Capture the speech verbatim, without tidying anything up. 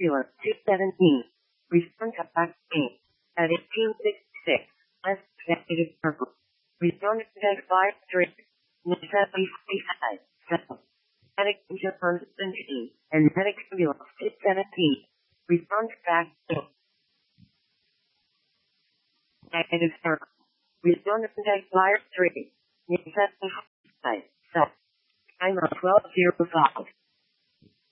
ambulance two seventeen. Respond to back eight. At eighteen sixty-six. West Executive Circle. Respond to tag five three. Necessity five seven. Medic ambulance seventeen. And medic ambulance two seventeen. Respond to back eight. Executive Circle. Respond to tag five three. Necessity five seven. Timer twelve oh five.